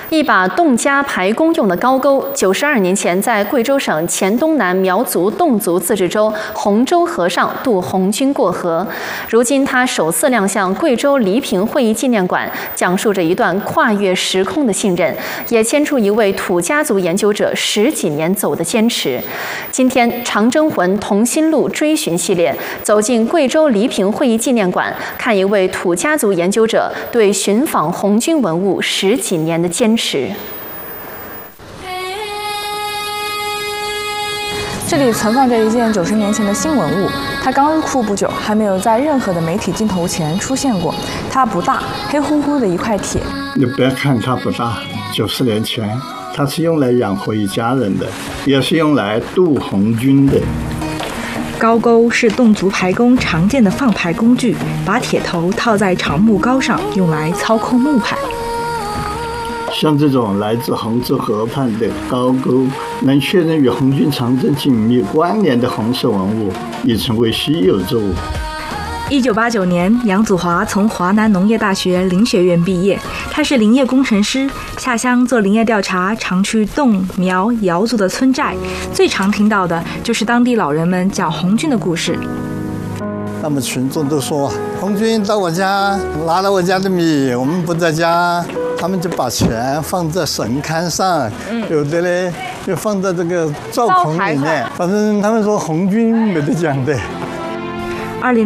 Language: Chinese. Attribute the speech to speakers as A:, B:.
A: 一把侗家排弓用的高钩，92年前在贵州省黔东南苗族侗族自治州洪州河上渡红军过河。如今，它首次亮相贵州黎平会议纪念馆，讲述着一段跨越时空的信任，也牵出一位土家族研究者10几年走的坚持。今天，长征魂同心路追寻系列走进贵州黎平会议纪念馆，看一位土家族研究者对寻访红军文物10几年的坚持。
B: 这里存放着一件90年前的新文物，它刚入库不久，还没有在任何的媒体镜头前出现过。它不大，黑乎乎的一块铁。
C: 你别看它不大，90年前它是用来养活一家人的，也是用来渡红军的。
D: 高钩是侗族排弓常见的放排工具，把铁头套在长木篙上，用来操控木排。
C: 像这种来自洪州河畔的高钩，能确认与红军长征紧密关联的红色文物，已成为稀有之物。
D: 1989年，杨祖华从华南农业大学林学院毕业，他是林业工程师，下乡做林业调查，常去侗、苗、瑶族的村寨，最常听到的就是当地老人们讲红军的故事。
E: 那么群众都说，红军到我家拿了我家的米，我们不在家，他们就把钱放在神龛上，有的呢就放在这个灶孔里面，反正他们说红军没得讲的。